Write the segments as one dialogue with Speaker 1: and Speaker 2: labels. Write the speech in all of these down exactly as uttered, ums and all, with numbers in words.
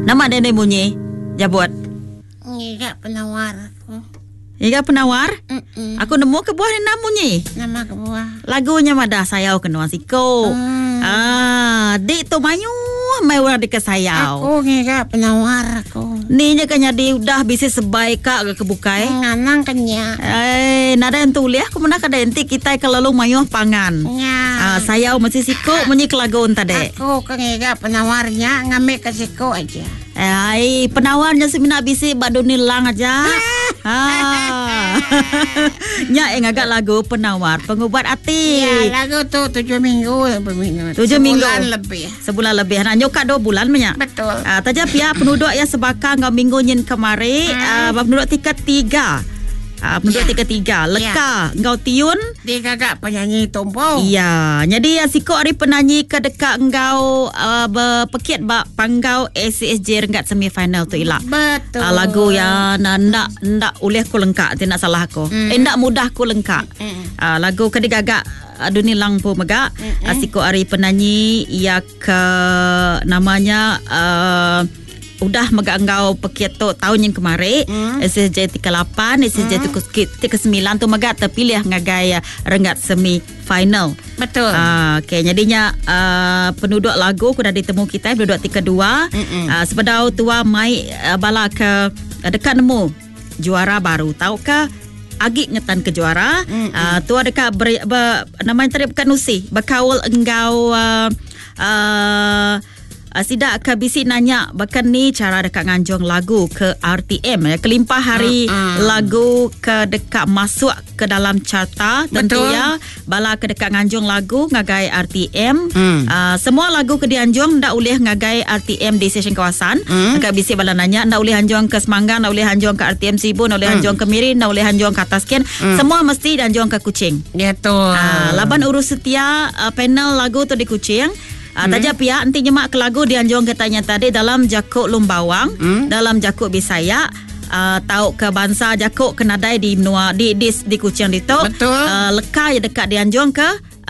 Speaker 1: Nama dia bunyi. Jabut.
Speaker 2: Iga penawar aku.
Speaker 1: Iga penawar?
Speaker 2: Mm-mm.
Speaker 1: Aku nemu kebuah ni nama bunyi.
Speaker 2: Nama kebuah.
Speaker 1: Lagunya madah sayau kenua siko.
Speaker 2: Hmm.
Speaker 1: Ah, dik tu mayu mai orang dekat sayau.
Speaker 2: Aku ngiga penawar aku.
Speaker 1: Ni nya kanya di udah bisa sebaik kak ke kebukai.
Speaker 2: Nganang kenya.
Speaker 1: Eh, nada yang tulis aku mana kada enti kita kalau mayuh pangan.
Speaker 2: Nya.
Speaker 1: Ah, sayau masih siko menyi kelagon tadi.
Speaker 2: Aku kengiga penawarnya ngambil ke siku aja.
Speaker 1: Eh, penawarnya semina bisi baduni lang aja. Ah. Nya yang agak lagu penawar pengubat hati.
Speaker 2: Ya, lagu tu tujuh minggu berminat.
Speaker 1: Tujuh minggu.
Speaker 2: Sebulan lebih.
Speaker 1: Sebulan lebih. Nah, nyoka dua bulan banyak.
Speaker 2: Betul.
Speaker 1: Ah, taja pihak penduduk yang sebaka ngau minggu nyin kemari, ah, penduduk tingkat tiga. Ah, penduduk
Speaker 2: Ya.
Speaker 1: tingkat tiga. Leka ngau tiun.
Speaker 2: Dia kakak penyanyi tumpau.
Speaker 1: Iya, jadi ya siko ari penyanyi ke dekat engkau uh, berpekit bak panggau A C S J Renggat semifinal tu ilak.
Speaker 2: Betul.
Speaker 1: Uh, lagu yang ndak ndak oleh aku lengkak, tidak salah aku.
Speaker 2: Mm.
Speaker 1: Eh ndak mudah aku lengkak.
Speaker 2: Mm.
Speaker 1: Uh, lagu kedigagak Aduni lang po megak.
Speaker 2: Mm-mm.
Speaker 1: Uh, siko ari penyanyi ia ke namanya uh, udah megak engkau pekit tu tahun yang kemarin.
Speaker 2: Mm.
Speaker 1: S S J tiga lapan, S S J tiga sembilan tu megak terpilih ngagai Renggat semi final.
Speaker 2: Betul.
Speaker 1: Ah, okay, jadinya uh, penduduk lagu kuda ditemu kita penduduk tiga dua. Uh, sepedau tua mai uh, bala ke uh, dekat nemu juara baru. Tahu ke agi ngetan ke juara. Uh, tua dekat ber, ber, namanya tadi bukan nusi. Berkawal engkau uh, uh, Uh, sidak ke bisi nanya bahkan ni cara dekat nganjung lagu ke R T M ya, kelimpah hari
Speaker 2: uh, uh.
Speaker 1: lagu ke dekat masuk ke dalam carta tentu
Speaker 2: Betul.
Speaker 1: ya bala ke dekat nganjung lagu ngagai R T M.
Speaker 2: Hmm.
Speaker 1: Uh, semua lagu ke dianjung ndak boleh ngagai R T M di stesen kawasan.
Speaker 2: Hmm.
Speaker 1: Dekat bisi bala nanya ndak boleh anjung ke Semangga, ndak boleh anjung ke R T M Sibu, ndak boleh
Speaker 2: Hmm.
Speaker 1: anjung ke Miri, ndak boleh anjung ke Atasken.
Speaker 2: Hmm.
Speaker 1: Semua mesti dianjung ke Kuching.
Speaker 2: Ya tu.
Speaker 1: Ah, laban urus setia uh, panel lagu tu di Kuching. Uh, hmm. Taja pihak nanti nyemak ke lagu dianjung katanya tadi dalam Jakuk Lumbawang, hmm. dalam Jakuk Bisaya. Uh, tahu ke bangsa Jakuk kenadai di menua di di, di Kuching itu.
Speaker 2: Betul.
Speaker 1: Uh, leka ya dekat dianjung ke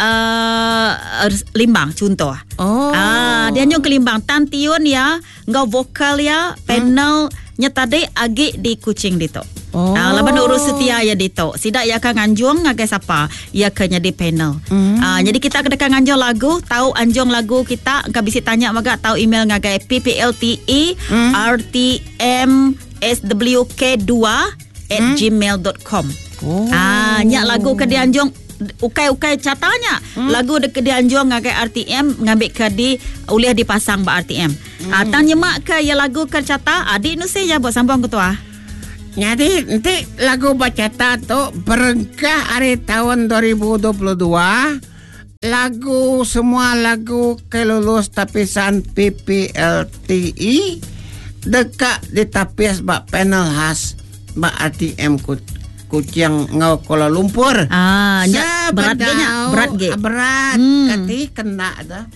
Speaker 1: uh, Limbang contoh.
Speaker 2: Oh.
Speaker 1: Ah, dianjung ke Limbang tan tiun ya, ngau vokal ya panel hmm. nya tadi agi di Kuching itu.
Speaker 2: Oh.
Speaker 1: Ah, laban urus setia ya dito. Sidak ya kan anjung ngagai siapa? Ya kanya di panel.
Speaker 2: Mm.
Speaker 1: Ah, jadi kita kedekat anjung lagu, tahu anjung lagu kita, enggak bisa tanya maga tahu email ngagai p p l t e r t m s w k dua at gmail dot com.
Speaker 2: Oh.
Speaker 1: Ah, nyak lagu ke di anjung ukai-ukai catanya. Hmm. Lagu dekat di anjung ngagai R T M ngambil ke di ulih dipasang ba R T M. Hmm. Ah, tang nyemak ke ya lagu ke cata, adik nu saya buat sambung ketua.
Speaker 2: Jadi nanti lagu bacata tu berengkah hari tahun dua ribu dua puluh dua. Lagu semua lagu kelulus tapisan P P L T I dekat ditapis bak panel khas bak R T M Kuching ngau Kuala Lumpur.
Speaker 1: Ah, nya berat ge nya, berat ge.
Speaker 2: Berat,
Speaker 1: Hmm.
Speaker 2: kati kena dah.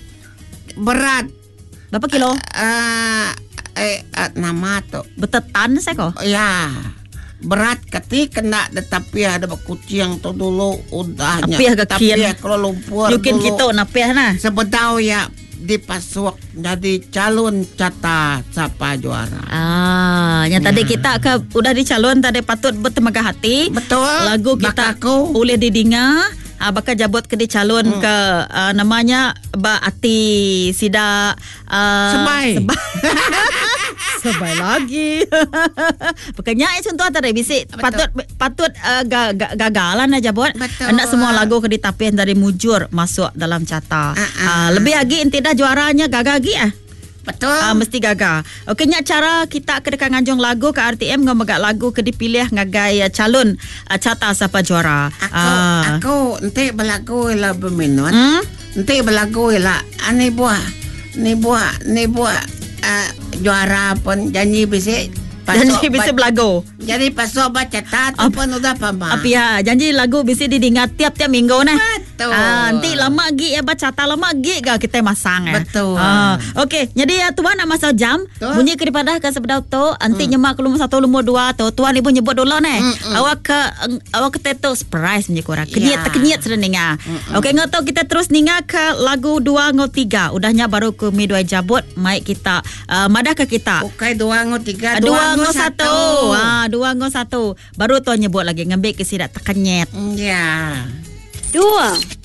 Speaker 2: Berat.
Speaker 1: Berapa kilo?
Speaker 2: Uh, eh, uh, nama tu.
Speaker 1: Betetan saya kok.
Speaker 2: Ya. Berat kati kena tetapi ada Kuching tu dulu udahnya.
Speaker 1: Tapi agak kian.
Speaker 2: Tapi Kuala Lumpur
Speaker 1: Yukin
Speaker 2: dulu.
Speaker 1: kita napih nah.
Speaker 2: Sebetau ya dipasuk jadi calon cata siapa juara.
Speaker 1: Ah, yang tadi kita ke udah dicalon tadi patut bertenaga hati.
Speaker 2: Betul.
Speaker 1: Lagu kita
Speaker 2: Bakaku.
Speaker 1: boleh didengar. Ah, bakal jabut ke dicalon hmm. ke uh, namanya Ba Ati Sida uh,
Speaker 2: Sebai.
Speaker 1: Sebai. Sebai lagi. Bukannya itu contoh tadi bisik patut patut uh, ga, ga, gagalan aja buat. Hendak semua lagu ke ditapih dari mujur masuk dalam cata. Uh, uh. Uh, lebih lagi inti dah juaranya gagal lagi ah.
Speaker 2: Betul.
Speaker 1: Uh, mesti gagal. Okey, nyak cara kita ke dekat nganjung lagu ke R T M ngomegak lagu ke dipilih ngagai uh, calon uh, cata siapa juara.
Speaker 2: Aku
Speaker 1: Uh,
Speaker 2: aku nanti berlagu lah berminut.
Speaker 1: Hmm?
Speaker 2: Nanti berlagu lah. Ani buah, ni buah, ni buah uh, juara pun janji bisik.
Speaker 1: Janji bisa belagu.
Speaker 2: Jadi pasal baca tat pun udah paham.
Speaker 1: Apa ya? Janji lagu bisa didengar tiap-tiap minggu nah.
Speaker 2: Betul.
Speaker 1: Ah, nanti lama lagi ya baca tak lama lagi ke kita masang eh.
Speaker 2: Betul.
Speaker 1: Ah, okey, jadi ya tuan nak masuk jam.
Speaker 2: Tuh.
Speaker 1: Bunyi daripada ke sebedau tu, nanti hmm. nyemak ke lumur satu lumur dua tu. Tuan ibu nyebut dulu ni. Hmm, hmm. Awak ke uh, awak ke teto surprise bunyi korang. Kenyat yeah. kenyat sudah ninga. Hmm, hmm. Okey, ngoto kita terus ninga ke lagu dua ngo tiga. Udahnya baru ke mi dua jabut, mai kita uh, madah ke kita.
Speaker 2: Okey, dua ngo tiga,
Speaker 1: dua ngo satu. Ah, dua ngo satu. Baru tuan nyebut lagi ngambil ke sidak terkenyat.
Speaker 2: Ya. Yeah.
Speaker 1: Dua.